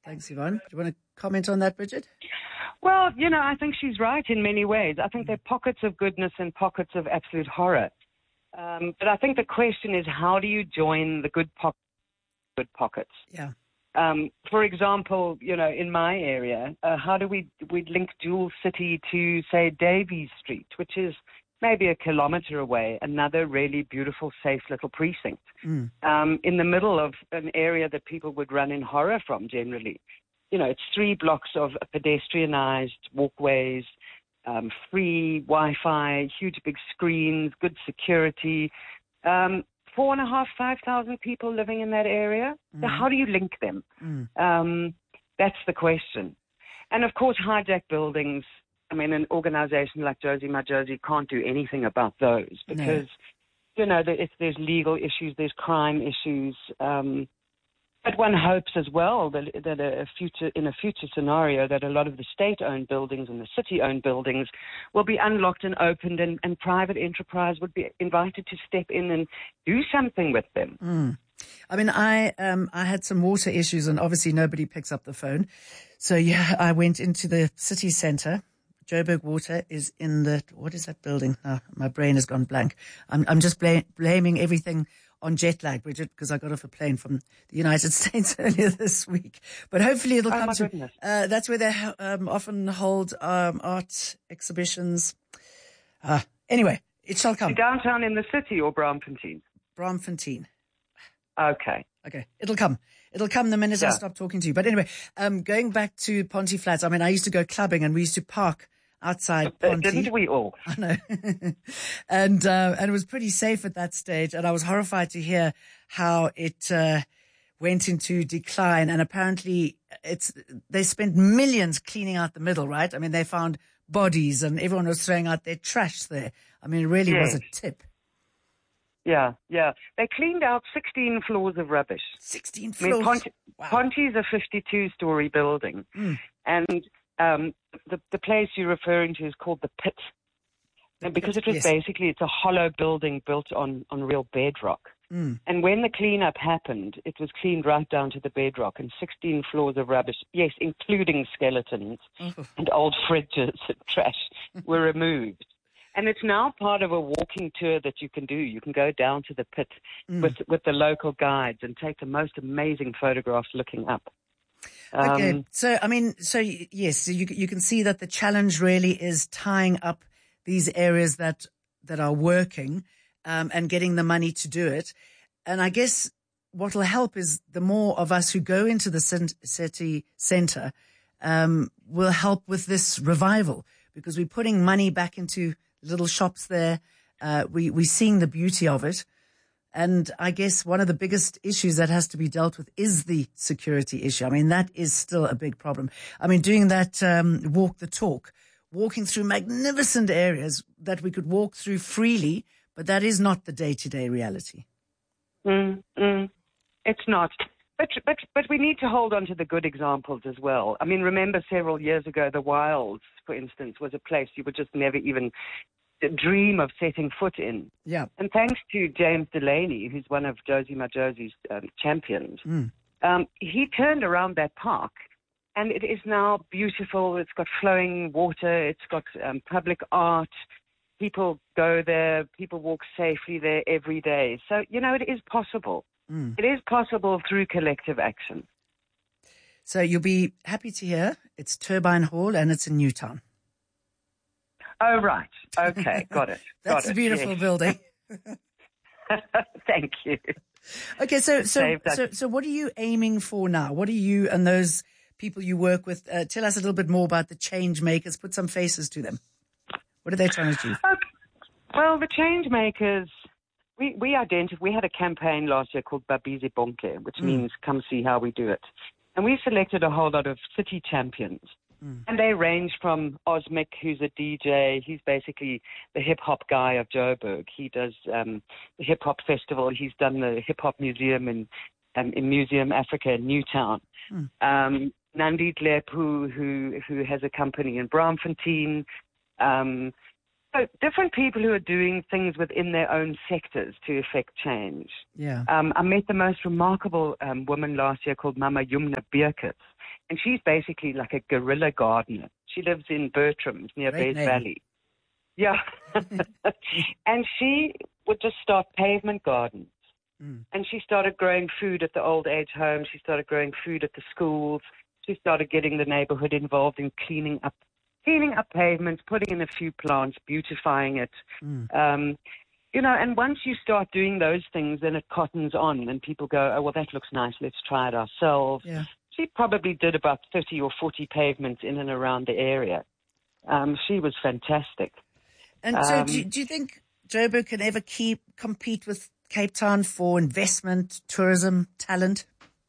Thanks, Yvonne. Do you want to comment on that, Bridget? Well, I think she's right in many ways. I think there are pockets of goodness and pockets of absolute horror. But I think the question is, how do you join the good pockets? Yeah. For example, in my area, how do we link Jewel City to, say, Davies Street, which is maybe a kilometre away, another really beautiful, safe little precinct, in the middle of an area that people would run in horror from generally. It's 3 blocks of pedestrianized walkways, free Wi-Fi, huge big screens, good security, 4,500 people living in that area. So how do you link them? That's the question. And of course, hijacked buildings. I mean, an organization like Josie My Josie can't do anything about those because, there's legal issues, there's crime issues. But one hopes as well that in a future scenario that a lot of the state-owned buildings and the city-owned buildings will be unlocked and opened, and private enterprise would be invited to step in and do something with them. I mean, I had some water issues, and obviously nobody picks up the phone. So I went into the city centre. Joburg Water is in what is that building? Oh, my brain has gone blank. I'm just blaming everything on jet lag, Bridget, because I got off a plane from the United States earlier this week. But hopefully it'll come to. That's where they often hold art exhibitions. Anyway, it shall come. Downtown in the city or Braamfontein? Braamfontein. Okay. It'll come. It'll come the minute I stop talking to you. But anyway, going back to Ponty Flats, I mean, I used to go clubbing and we used to park outside Ponty. Didn't we all? I know. And it was pretty safe at that stage. And I was horrified to hear how it went into decline. And apparently they spent millions cleaning out the middle, right? I mean, they found bodies and everyone was throwing out their trash there. I mean, it really was a tip. Yeah. They cleaned out 16 floors of rubbish. 16 floors? I mean, Ponty's a 52-story building. And the place you're referring to is called the Pit. And because it was basically, it's a hollow building built on real bedrock. And when the cleanup happened, it was cleaned right down to the bedrock, and 16 floors of rubbish, yes, including skeletons and old fridges and trash, were removed. And it's now part of a walking tour that you can do. You can go down to the pit with the local guides and take the most amazing photographs looking up. Okay. So, I mean, yes, you can see that the challenge really is tying up these areas that are working and getting the money to do it. And I guess what will help is the more of us who go into the city centre will help with this revival, because we're putting money back into little shops there. We're seeing the beauty of it. And I guess one of the biggest issues that has to be dealt with is the security issue. I mean, that is still a big problem. I mean, doing that walk the talk, walking through magnificent areas that we could walk through freely, but that is not the day-to-day reality. It's not. But we need to hold on to the good examples as well. I mean, remember several years ago, the Wilds, for instance, was a place you would just never even dream of setting foot in. Yeah. And thanks to James Delaney, who's one of Josie My Josie's champions, he turned around that park, and it is now beautiful. It's got flowing water. It's got public art. People go there. People walk safely there every day. So, it is possible. It is possible through collective action. So you'll be happy to hear it's Turbine Hall and it's in Newtown. Oh, right. Okay, got it. That's a beautiful building. Thank you. Okay, so what are you aiming for now? What are you and those people you work with? Tell us a little bit more about the change makers. Put some faces to them. What are they trying to achieve? Well, the change makers... We had a campaign last year called Babizi Bonke, which means come see how we do it. And we selected a whole lot of city champions. And they range from Osmic, who's a DJ. He's basically the hip-hop guy of Joburg. He does the hip-hop festival. He's done the hip-hop museum in Museum Africa in Newtown. Nandit Lepu, who has a company in Braamfontein. So different people who are doing things within their own sectors to effect change. Yeah. I met the most remarkable woman last year called Mama Yumna Birkitz. And she's basically like a guerrilla gardener. She lives in Bertram, near Bays Valley. Yeah. And she would just start pavement gardens. And she started growing food at the old age home. She started growing food at the schools. She started getting the neighborhood involved in cleaning up pavements, putting in a few plants, beautifying it. You know, and once you start doing those things, then it cottons on and people go, oh, well, that looks nice. Let's try it ourselves. Yeah. She probably did about 30 or 40 pavements in and around the area. She was fantastic. And so do you think Joburg can ever compete with Cape Town for investment, tourism, talent?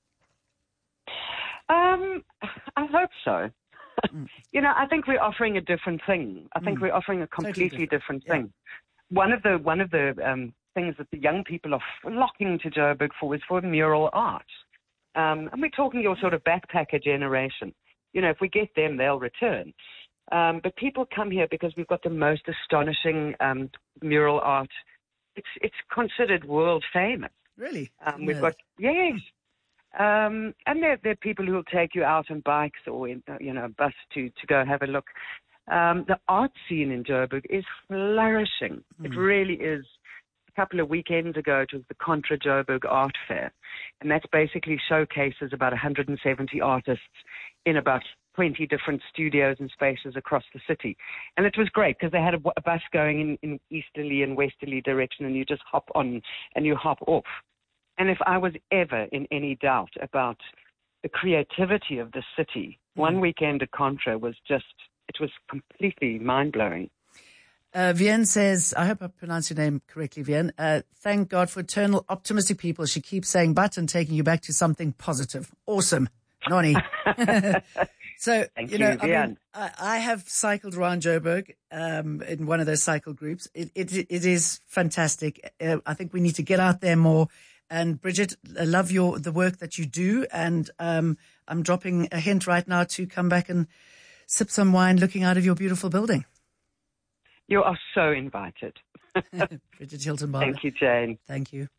I hope so. You know, I think we're offering a different thing. I think we're offering a completely different thing. One of the things that the young people are flocking to Joburg for is for mural art. And we're talking your sort of backpacker generation. You know, if we get them, they'll return. But people come here because we've got the most astonishing mural art. It's considered world famous. Really? We've got, yes. And there are people who will take you out on bikes or in, a bus to go have a look. The art scene in Joburg is flourishing. It really is. A couple of weekends ago, it was the Contra Joburg Art Fair. And that basically showcases about 170 artists in about 20 different studios and spaces across the city. And it was great because they had a bus going in easterly and westerly direction, and you just hop on and you hop off. And if I was ever in any doubt about the creativity of the city, one weekend at Contra was it was completely mind-blowing. Vienne says, I hope I pronounced your name correctly, Vienne. Thank God for eternal optimistic people. She keeps saying but and taking you back to something positive. Awesome. Noni. So, Thank you, Vienne. I have cycled around Joburg in one of those cycle groups. It is fantastic. I think we need to get out there more. And Bridget, I love the work that you do. And I'm dropping a hint right now to come back and sip some wine looking out of your beautiful building. You are so invited. Bridget Hilton-Barber. Thank you, Jane. Thank you.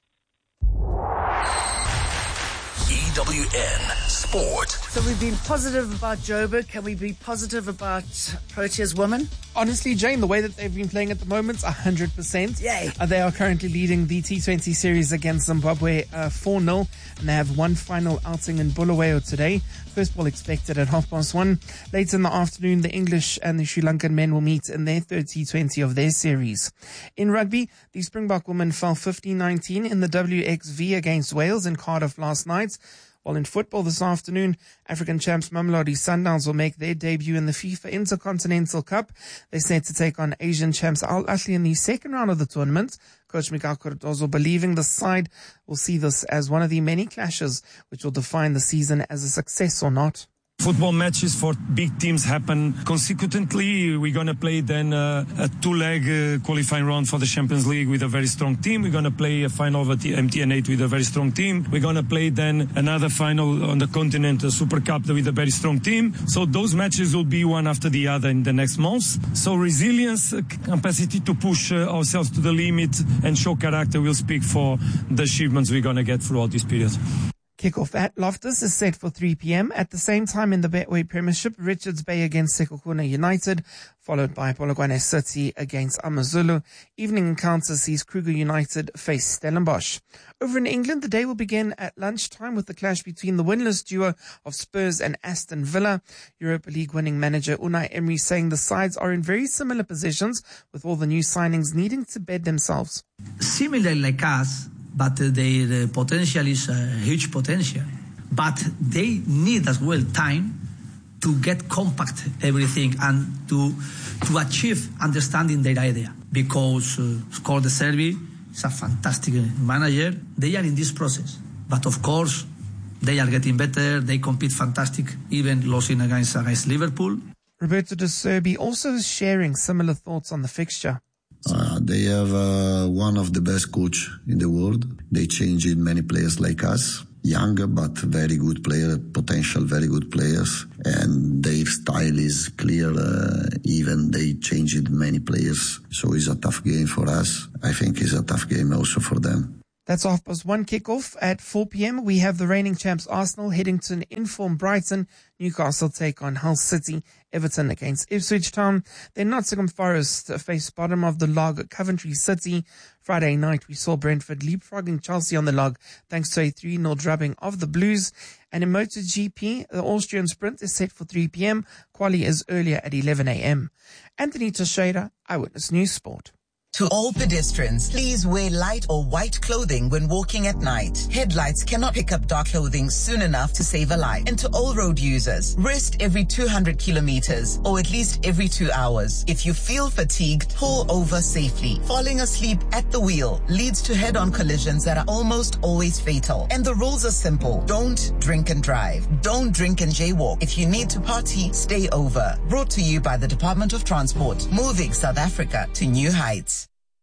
EWN Sport. So we've been positive about Joburg. Can we be positive about Proteas women? Honestly, Jane, the way that they've been playing at the moment, 100%. Yay. They are currently leading the T20 series against Zimbabwe 4-0, and they have one final outing in Bulawayo today. First ball expected at 1:30. Later in the afternoon, the English and the Sri Lankan men will meet in their third T20 of their series. In rugby, the Springbok women fell 15-19 in the WXV against Wales in Cardiff last night. While in football this afternoon, African champs Mamelodi Sundowns will make their debut in the FIFA Intercontinental Cup. They're set to take on Asian champs Al Ahly in the second round of the tournament. Coach Miguel Cardozo believing the side will see this as one of the many clashes which will define the season as a success or not. Football matches for big teams happen consecutively. We're going to play then a two-leg qualifying round for the Champions League with a very strong team. We're going to play a final of the MTN8 with a very strong team. We're going to play then another final on the continent, a Super Cup with a very strong team. So those matches will be one after the other in the next months. So resilience, capacity to push ourselves to the limit and show character will speak for the achievements we're going to get throughout this period. Kickoff at Loftus is set for 3 p.m. At the same time in the Betway Premiership, Richards Bay against Sekhukhune United, followed by Polokwane City against AmaZulu. Evening encounter sees Kruger United face Stellenbosch. Over in England, the day will begin at lunchtime with the clash between the winless duo of Spurs and Aston Villa. Europa League winning manager Unai Emery saying the sides are in very similar positions, with all the new signings needing to bed themselves. Similar like us, but their potential is a huge potential. But they need as well time to get compact everything and to achieve understanding their idea. Because Scott De Zerbi is a fantastic manager. They are in this process. But of course, they are getting better. They compete fantastic, even losing against Liverpool. Roberto De Zerbi also sharing similar thoughts on the fixture. They have one of the best coach in the world. They changed many players like us, younger but very good player, potential very good players, and their style is clear. Even they changed many players, so it's a tough game for us. I think it's a tough game also for them. That's 1:30 kickoff. At 4 p.m, we have the reigning champs Arsenal heading to an informed Brighton. Newcastle take on Hull City. Everton against Ipswich Town. Then Nottingham Forest face bottom of the log Coventry City. Friday night, we saw Brentford leapfrogging Chelsea on the log thanks to a 3-0 drubbing of the Blues. And in MotoGP, the Austrian Sprint is set for 3 p.m. Quali is earlier at 11 a.m. Anthony Teixeira, Eyewitness News Sport. To all pedestrians, please wear light or white clothing when walking at night. Headlights cannot pick up dark clothing soon enough to save a life. And to all road users, rest every 200 kilometers or at least every 2 hours. If you feel fatigued, pull over safely. Falling asleep at the wheel leads to head-on collisions that are almost always fatal. And the rules are simple. Don't drink and drive. Don't drink and jaywalk. If you need to party, stay over. Brought to you by the Department of Transport, moving South Africa to new heights.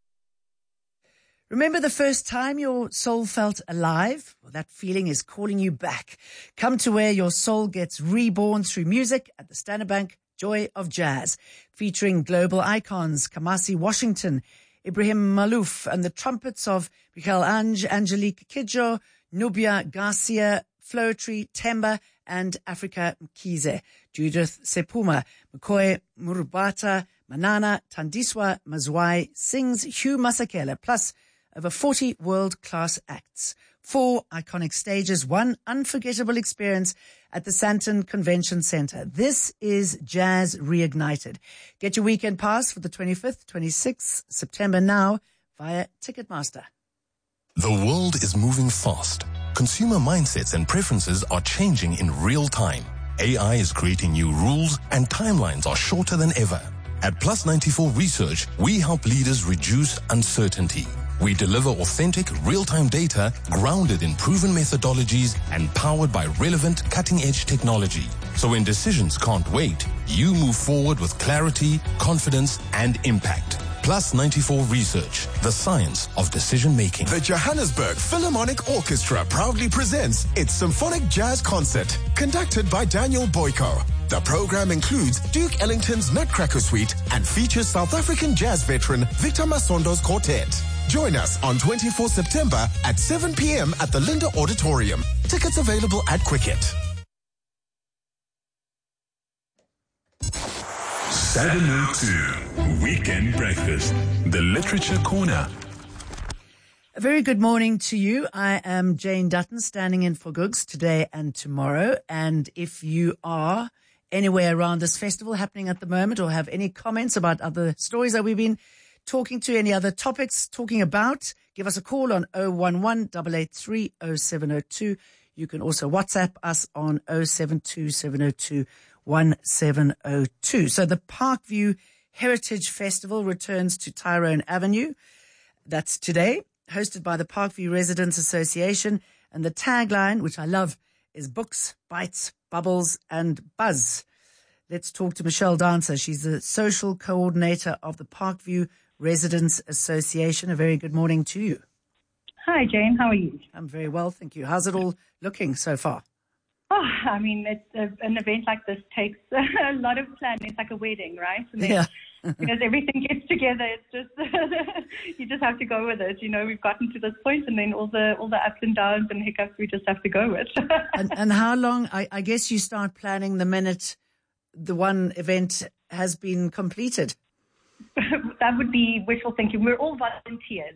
Remember the first time your soul felt alive? Well, that feeling is calling you back. Come to where your soul gets reborn through music at the Standard Bank Joy of Jazz, featuring global icons Kamasi Washington, Ibrahim Malouf, and the trumpets of Michael Ange, Angelique Kidjo, Nubia Garcia, Floetry, Temba, and Africa Mkize, Judith Sepuma, McCoy Murubata, Manana, Tandiswa Mazwai, sings Hugh Masakela, plus over 40 world-class acts, 4 iconic stages, 1 unforgettable experience at the Sandton Convention Centre. This is Jazz Reignited. Get your weekend pass for the 25th, 26th September now via Ticketmaster. The world is moving fast. Consumer mindsets and preferences are changing in real time. AI is creating new rules and timelines are shorter than ever. At Plus 94 Research, we help leaders reduce uncertainty. We deliver authentic, real-time data grounded in proven methodologies and powered by relevant, cutting-edge technology. So when decisions can't wait, you move forward with clarity, confidence, and impact. Plus 94 Research, the science of decision-making. The Johannesburg Philharmonic Orchestra proudly presents its Symphonic Jazz Concert, conducted by Daniel Boyko. The program includes Duke Ellington's Nutcracker Suite and features South African jazz veteran Victor Masondo's quartet. Join us on 24 September at 7 p.m. at the Linda Auditorium. Tickets available at Quicket. 702 Weekend Breakfast, the Literature Corner. A very good morning to you. I am Jane Dutton, standing in for Googs today and tomorrow. And if you are anywhere around this festival happening at the moment or have any comments about other stories that we've been talking to, any other topics talking about, give us a call on 011-883-0702. You can also WhatsApp us on 072-702-1702. So the Parkview Heritage Festival returns to Tyrone Avenue. That's today, hosted by the Parkview Residents Association. And the tagline, which I love, is Books, Bites, Bubbles and Buzz. Let's talk to Michelle Dancer. She's the social coordinator of the Parkview Residents Association. A very good morning to you. Hi, Jane. How are you? I'm very well, thank you. How's it all looking so far? Oh, I mean, an event like this takes a lot of planning. It's like a wedding, right? And then, Yeah. because everything gets together, it's just you just have to go with it. You know, we've gotten to this point, and then all the ups and downs and hiccups we just have to go with. And how long? I guess you start planning the minute the one event has been completed. That would be wishful thinking. We're all volunteers.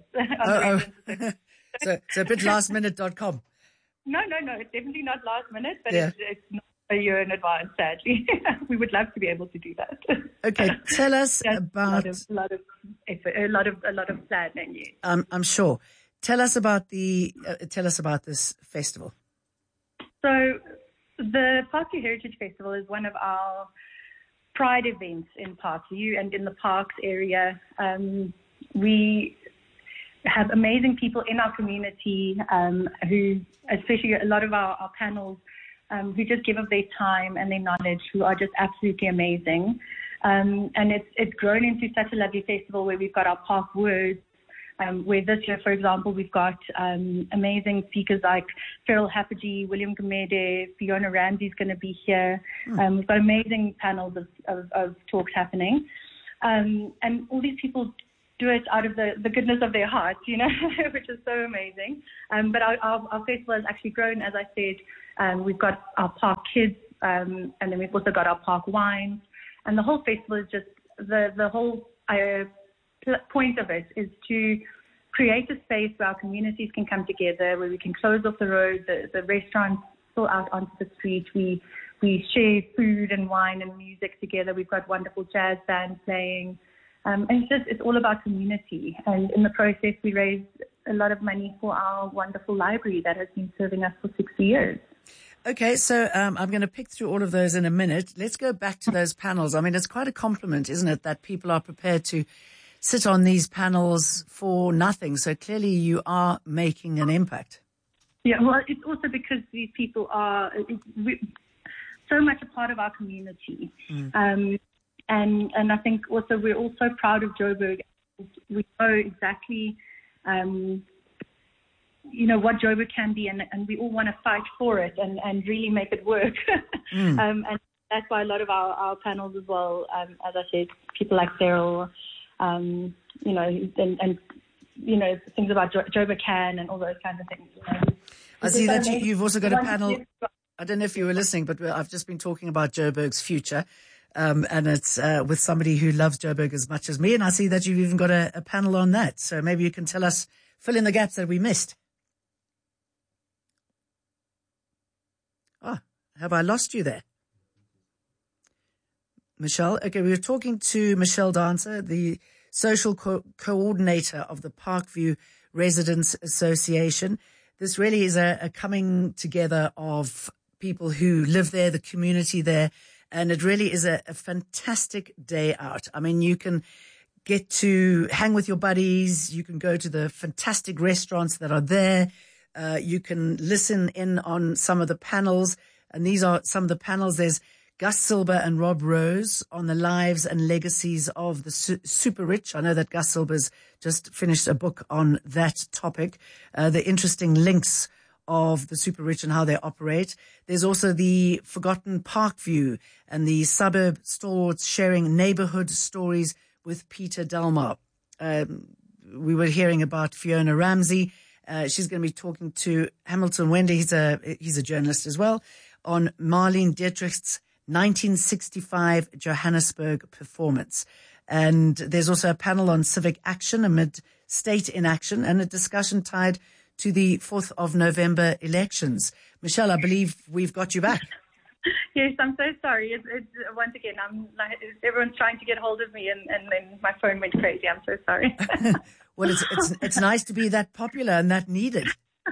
So a bit lastminute.com. No, it's definitely not last minute, but Yeah. it's not a year in advance, sadly. We would love to be able to do that. Okay, tell us about a lot of effort, a lot of planning. Yes. I'm sure. Tell us about this festival. So the Parkview Heritage Festival is one of our pride events in Parkview and in the Parks area. We have amazing people in our community who, especially a lot of our panels, who just give of their time and their knowledge, who are just absolutely amazing. And it's grown into such a lovely festival where we've got our Park Words, where this year, for example, we've got amazing speakers like Feral Happergy, William Gumede, Fiona Ramsey's going to be here. We've got amazing panels of talks happening. And all these people do it out of the goodness of their hearts, you know, which is so amazing. But our festival has actually grown, as I said. We've got our park kids, and then we've also got our park wines. And the whole festival is just, the whole point of it is to create a space where our communities can come together, where we can close off the road, the restaurants spill out onto the street. We share food and wine and music together. We've got wonderful jazz bands playing. And it's all about community. And in the process, we raised a lot of money for our wonderful library that has been serving us for 60 years. Okay, so I'm going to pick through all of those in a minute. Let's go back to those panels. I mean, it's quite a compliment, isn't it, that people are prepared to sit on these panels for nothing. So clearly you are making an impact. Yeah, well, it's also because these people are so much a part of our community. And I think also we're all so proud of Joburg. We know exactly, what Joburg can be, and we all want to fight for it and really make it work. And that's why a lot of our panels as well, as I said, people like Cyril, and things about Joburg Can and all those kinds of things. I see that you've also got a panel. I don't know if you were listening, but I've just been talking about Joburg's future. And it's with somebody who loves Joburg as much as me. And I see that you've even got a panel on that. So maybe you can tell us, fill in the gaps that we missed. Oh, have I lost you there? Michelle? Okay, we were talking to Michelle Dancer, the social coordinator of the Parkview Residents Association. This really is a coming together of people who live there, the community there. And it really is a fantastic day out. I mean, you can get to hang with your buddies. You can go to the fantastic restaurants that are there. You can listen in on some of the panels. And these are some of the panels. There's Gus Silber and Rob Rose on the lives and legacies of the super rich. I know that Gus Silber's just finished a book on that topic. The interesting links of the super rich and how they operate. There's also the Forgotten Parkview and the suburb stalwarts sharing neighborhood stories with Peter Delmar. We were hearing about Fiona Ramsey. She's going to be talking to Hamilton Wender. He's a journalist as well, on Marlene Dietrich's 1965 Johannesburg performance. And there's also a panel on civic action amid state inaction and a discussion tied to the 4th of November elections. Michelle, I believe we've got you back. Yes, I'm so sorry. It's once again, I'm like, everyone's trying to get hold of me, and then my phone went crazy. I'm so sorry. Well, it's nice to be that popular and that needed.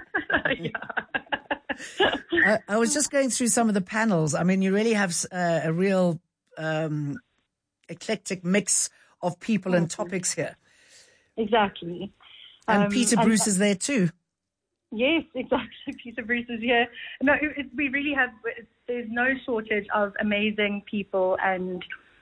Yeah. I was just going through some of the panels. I mean, you really have a real eclectic mix of people and topics here. Exactly. And Peter Bruce is there too. Yes, exactly. Peter Bruce is here. No, we really have. There's no shortage of amazing people, and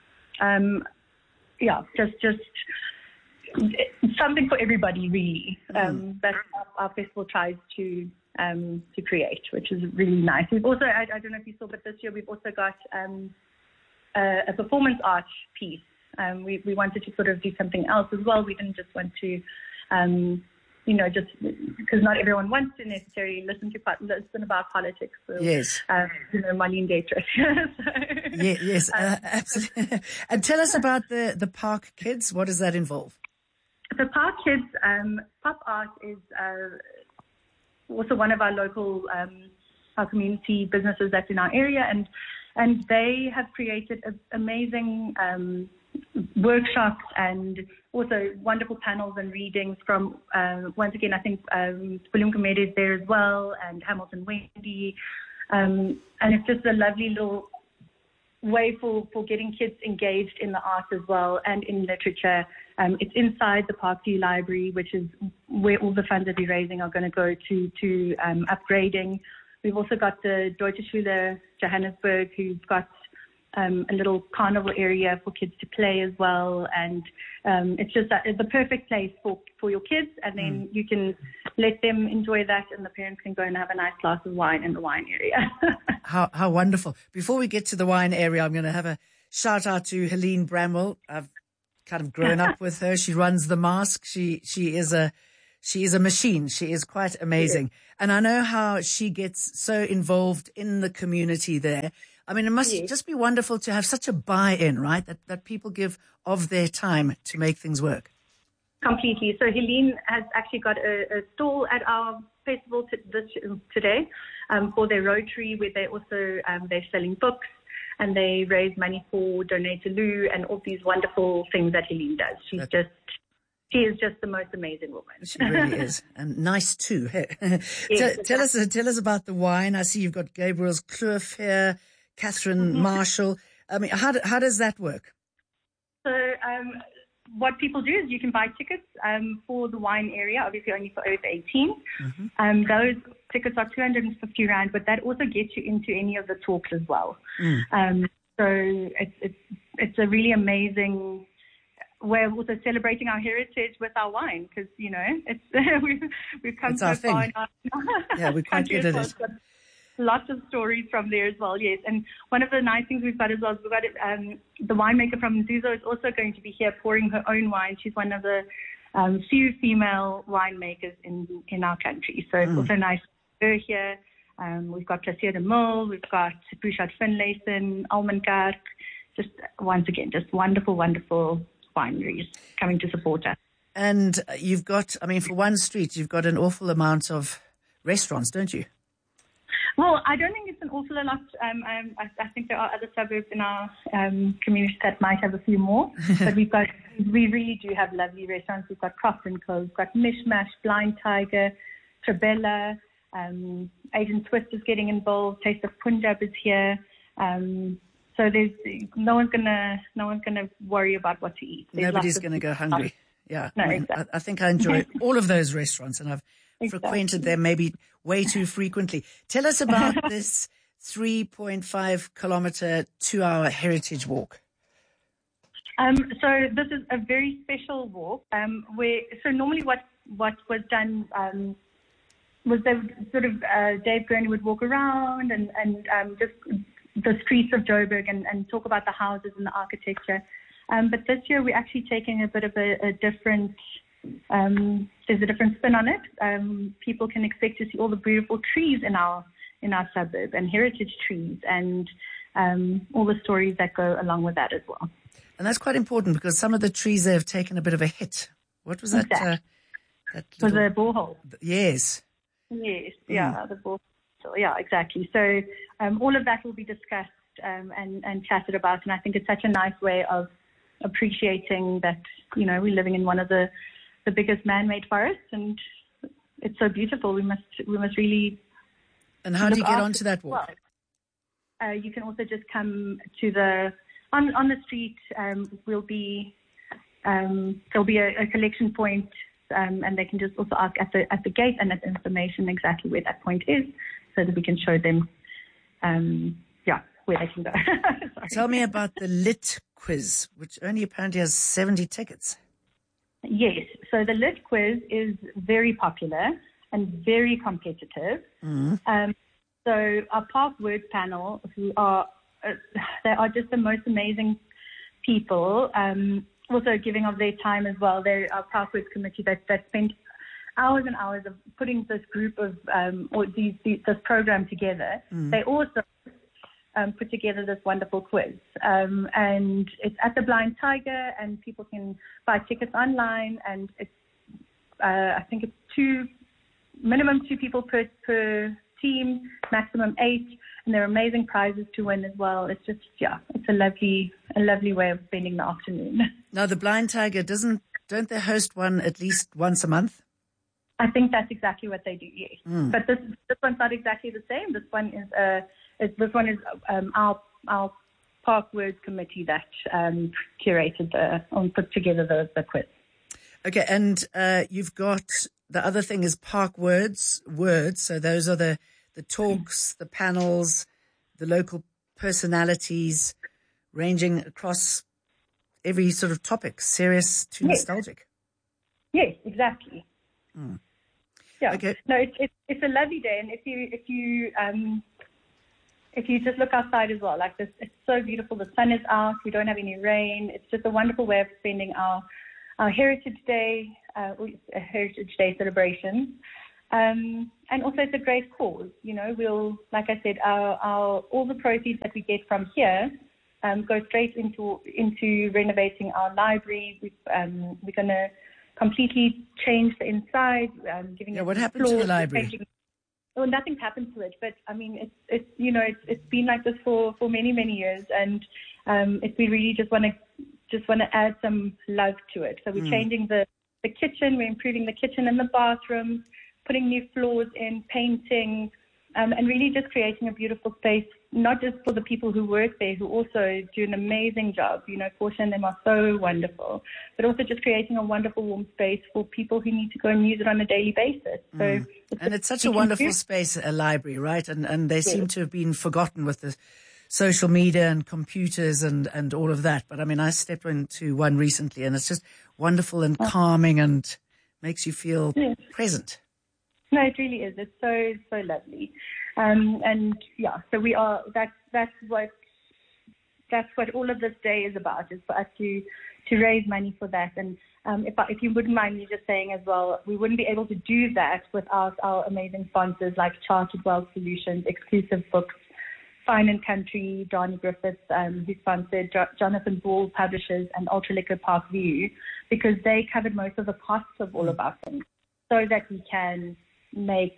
just something for everybody, really. That our festival tries to create, which is really nice. We've also, I don't know if you saw, but this year we've also got a performance art piece. We wanted to sort of do something else as well. We didn't just want to. Just because not everyone wants to necessarily listen about politics. So, yes. Marlene Dietrich. Yes, absolutely. And tell us about the Park Kids. What does that involve? The Park Kids, pop art is also one of our local, our community businesses that's in our area, and they have created amazing workshops and also wonderful panels and readings from, once again, I think William Gumede is there as well, and Hamilton Wendy. And it's just a lovely little way for getting kids engaged in the arts as well and in literature. It's inside the Parkview Library, which is where all the funds that we're raising are going to go to upgrading. We've also got the Deutsche Schule Johannesburg, who's got a little carnival area for kids to play as well, and it's just the perfect place for your kids, and then you can let them enjoy that, and the parents can go and have a nice glass of wine in the wine area. How wonderful. Before we get to the wine area, I'm going to have a shout out to Helene Bramwell. I've kind of grown up with her. She runs the mask. She is a machine. She is quite amazing. And I know how she gets so involved in the community there. I mean, it must just be wonderful to have such a buy-in, right? That people give of their time to make things work. Completely. So Helene has actually got a stall at our festival today for their Rotary, where they also they're selling books and they raise money for Donate to Lou and all these wonderful things that Helene does. She is just the most amazing woman. She really is, and nice too. Yes, tell us about the wine. I see you've got Gabriel's Kloof here, Catherine Marshall. I mean, how does that work? So what people do is you can buy tickets for the wine area, obviously only for over 18. Those tickets are 250 Rand, but that also gets you into any of the talks as well. So it's a really amazing. We're also celebrating our heritage with our wine because, you know, we've come so far. Yeah, we're quite good at it. Lots of stories from there as well, yes. And one of the nice things we've got as well is we've got the winemaker from Zuzo is also going to be here pouring her own wine. She's one of the few female winemakers in our country. So it's also nice to have her here. We've got Placier de Mul, we've got Bouchard Finlayson, Almenkerk. Just once again, just wonderful, wonderful wineries coming to support us. And you've got, I mean, for one street, you've got an awful amount of restaurants, don't you? Well, I don't think it's an awful lot. I think there are other suburbs in our community that might have a few more. But we really do have lovely restaurants. We've got Croft & Co, we've got Mishmash, Blind Tiger, Trabella, Agent Twist is getting involved, Taste of Punjab is here. So there's no one's gonna worry about what to eat. Nobody's gonna go hungry. Yeah, no, exactly. I think I enjoy all of those restaurants, and I've frequented them maybe way too frequently. Tell us about this 3.5 kilometer 2-hour heritage walk. So this is a very special walk. So normally what was done was they would sort of Dave Gurney would walk around and just the streets of Joburg and talk about the houses and the architecture. But this year we're actually taking a bit of a different, there's a different spin on it. People can expect to see all the beautiful trees in our suburb and heritage trees and all the stories that go along with that as well. And that's quite important because some of the trees there have taken a bit of a hit. What was that? Exactly. For the borehole. Yes. Yes, yeah, the borehole. Yeah, exactly. So all of that will be discussed and chatted about, and I think it's such a nice way of appreciating that, you know, we're living in one of the biggest man-made forests, and it's so beautiful. We must really. And how do you get onto that walk? Well, you can also just come to on the street. There'll be a collection point, and they can just also ask at the gate and at information exactly where that point is, so that we can show them, where they can go. Tell me about the Lit Quiz, which only apparently has 70 tickets. Yes, so the Lit Quiz is very popular and very competitive. So our Park Word panel, they are just the most amazing people, also giving of their time as well. They're our Park Words committee that spent hours and hours of putting this group of this program together. They also put together this wonderful quiz, and it's at the Blind Tiger, and people can buy tickets online, and it's I think it's minimum 2 people per team, maximum 8, and there are amazing prizes to win as well. It's just it's a lovely way of spending the afternoon. Now the Blind Tiger don't they host one at least once a month? I think that's exactly what they do, yes. But this one's not exactly the same. This one is our Park Words committee that curated put together the quiz. Okay, and you've got the other thing is Park Words. So those are the talks, the panels, the local personalities, ranging across every sort of topic, serious to nostalgic. Yes, exactly. Yeah. Okay. No, it's a lovely day, and if you if you just look outside as well, like this, it's so beautiful. The sun is out. We don't have any rain. It's just a wonderful way of spending our Heritage Day, Heritage Day celebration. And also it's a great cause. You know, we'll, like I said, all the proceeds that we get from here go straight into renovating our library. We're going to completely change the inside, giving it what happened to the library? Well, nothing's happened to it, but I mean, it's been like this for many, many years, and we really just want to add some love to it. So we're changing the kitchen, we're improving the kitchen and the bathroom, putting new floors in, painting, and really just creating a beautiful space, not just for the people who work there, who also do an amazing job. You know, Portia and them are so wonderful, but also just creating a wonderful, warm space for people who need to go and use it on a daily basis. So, it's such a wonderful space, a library, right? And they seem to have been forgotten with the social media and computers and all of that. But I mean, I stepped into one recently, and it's just wonderful and calming and makes you feel present. No, it really is. It's so, so lovely. So we are, that's what all of this day is about, is for us to raise money for that. And if you wouldn't mind me just saying as well, we wouldn't be able to do that without our amazing sponsors like Chartered Wealth Solutions, Exclusive Books, Fine & Country, Donnie Griffiths, who sponsored Jonathan Ball Publishers, and Ultra Liquor Park View, because they covered most of the costs of all of our things, so that we can make,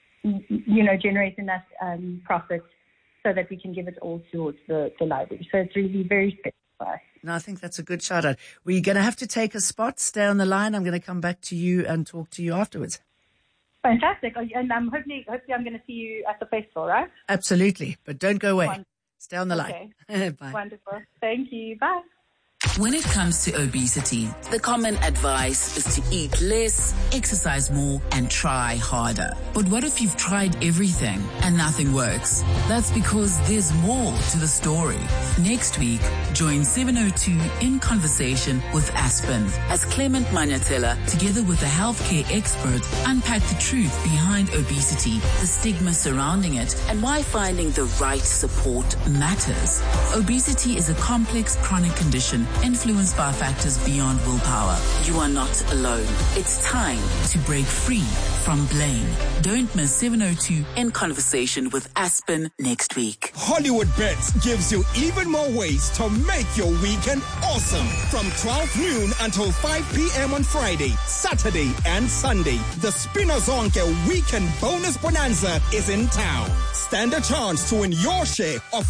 generate enough profit so that we can give it all towards the library. So it's really very special for us. No, I think that's a good shout out. We're going to have to take a spot. Stay on the line. I'm going to come back to you and talk to you afterwards. Fantastic. And hopefully I'm going to see you at the festival, right? Absolutely. But don't go away. Wonderful. Stay on the line. Bye. Wonderful. Thank you. Bye. When it comes to obesity, the common advice is to eat less, exercise more, and try harder. But what if you've tried everything and nothing works? That's because there's more to the story. Next week, join 702 in conversation with Aspen as Clement Manyathela, together with a healthcare expert, unpack the truth behind obesity, the stigma surrounding it, and why finding the right support matters. Obesity is a complex chronic condition influenced by factors beyond willpower. You are not alone. It's time to break free from blame. Don't miss 702 in conversation with Aspen next week. Hollywood Bets gives you even more ways to make your weekend awesome. From 12 noon until 5 p.m. on Friday, Saturday, and Sunday, the Spinazonke Weekend Bonus Bonanza is in town. Stand a chance to win your share of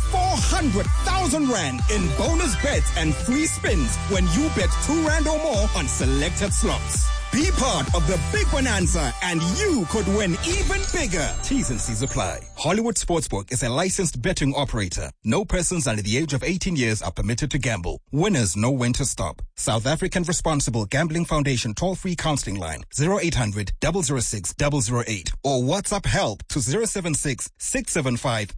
400,000 Rand in bonus bets and free spins when you bet 2 Rand or more on selected slots. Be part of the big bonanza and you could win even bigger. T's and C's apply. Hollywood Sportsbook is a licensed betting operator. No persons under the age of 18 years are permitted to gamble. Winners know when to stop. South African Responsible Gambling Foundation toll-free counseling line 0800 006 008 or WhatsApp help to 076 675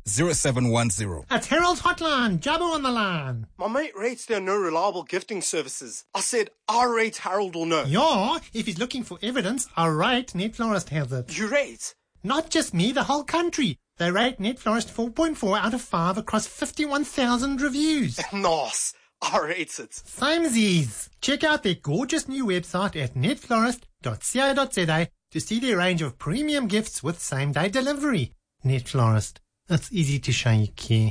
0710. At Harold's Hotline, Jabba on the line. My mate rates there are no reliable gifting services. I said, I rate Harold will know. Yeah, if he's looking for evidence, I rate Net Florist has it. You rate? Not just me, the whole country. They rate Net Florist 4.4 out of 5 across 51,000 reviews. Nice. I rate it. Samesies. Check out their gorgeous new website at netflorist.co.za to see their range of premium gifts with same-day delivery. Net Florist. It's easy to show you care.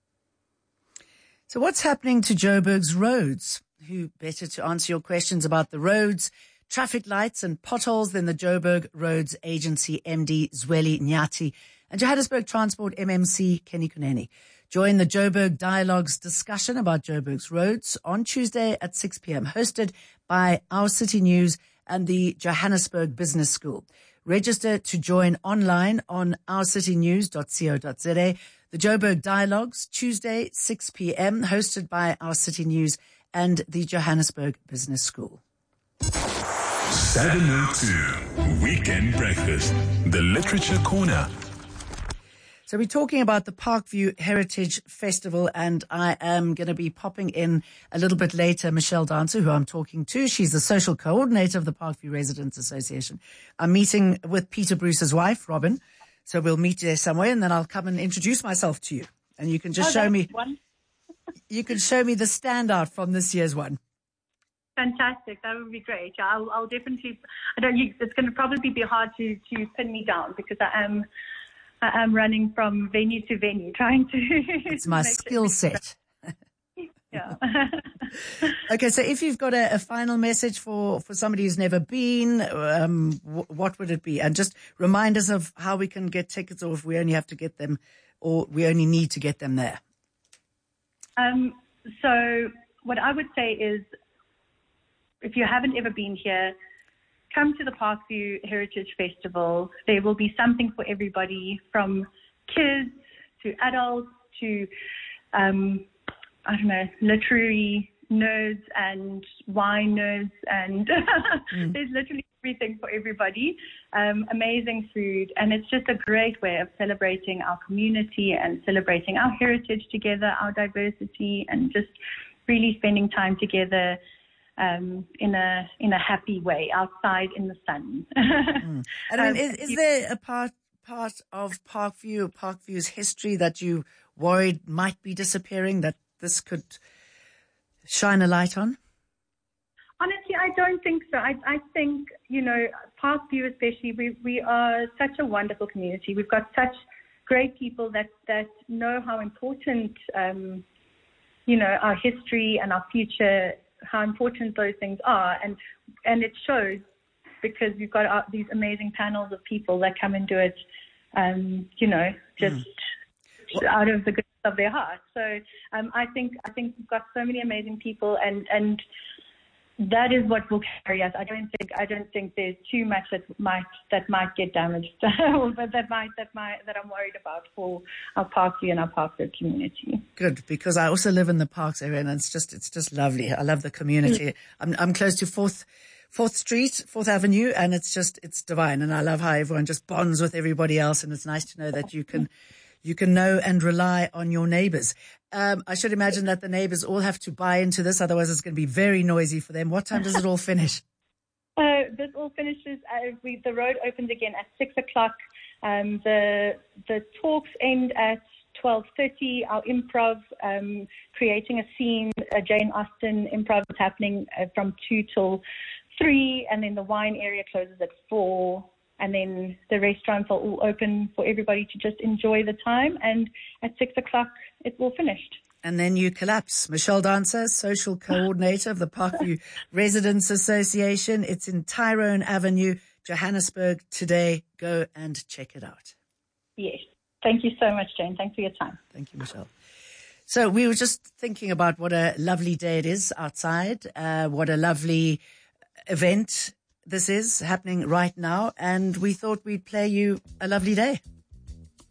So what's happening to Joburg's roads? Who better to answer your questions about the roads, traffic lights and potholes than the Joburg Roads Agency MD Zweli Nyati and Johannesburg Transport MMC Kenny Kuneni. Join the Joburg Dialogues discussion about Joburg's roads on Tuesday at 6 p.m. hosted by Our City News and the Johannesburg Business School. Register to join online on ourcitynews.co.za. The Joburg Dialogues, Tuesday, 6 p.m., hosted by Our City News and the Johannesburg Business School. 702 Weekend Breakfast, the Literature Corner. So we're talking about the Parkview Heritage Festival, and I am going to be popping in a little bit later Michelle Dancer, who I'm talking to. She's the social coordinator of the Parkview Residents Association. I'm meeting with Peter Bruce's wife, Robin. So we'll meet there somewhere, and then I'll come and introduce myself to you. And you can just show me, you can show me the standout from this year's one. Fantastic. That would be great. I'll definitely, it's going to probably be hard to pin me down because I am running from venue to venue trying to. It's my skill set. Yeah. Okay, so if you've got a final message for somebody who's never been, what would it be? And just remind us of how we can get tickets, or if we only have to get them, or we only need to get them there. So what I would say is, if you haven't ever been here, come to the Parkview Heritage Festival. There will be something for everybody, from kids to adults to literary nerds and wine nerds, and there's literally everything for everybody. Amazing food, and it's just a great way of celebrating our community and celebrating our heritage together, our diversity, and just really spending time together in a happy way outside in the sun. And I mean, is there a part of Parkview's history that you worried might be disappearing, that this could shine a light on? Honestly, I don't think so. I think, Parkview especially, we are such a wonderful community. We've got such great people that know how important, our history and our future, how important those things are. And it shows because we've got these amazing panels of people that come and do it, out of the goodness of their heart. So I think we've got so many amazing people, and that is what will carry us. I don't think there's too much that might get damaged, but that I'm worried about for our Parkview and our Parkview community. Good, because I also live in the Parks area, and it's just lovely. I love the community. I'm close to 4th Street, 4th Avenue, and it's divine. And I love how everyone just bonds with everybody else, and it's nice to know that you can know and rely on your neighbors. I should imagine that the neighbors all have to buy into this, otherwise it's going to be very noisy for them. What time does it all finish? This all finishes, the road opens again at 6 o'clock. The talks end at 12:30. Our improv, creating a scene, Jane Austen improv is happening from 2 till 3, and then the wine area closes at 4. And then the restaurants are all open for everybody to just enjoy the time. And at 6 o'clock, it's all finished. And then you collapse. Michelle Dancer, social coordinator of the Parkview Residents Association. It's in Tyrone Avenue, Johannesburg today. Go and check it out. Yes. Thank you so much, Jane. Thanks for your time. Thank you, Michelle. So we were just thinking about what a lovely day it is outside, what a lovely event this is happening right now, and we thought we'd play you A Lovely Day.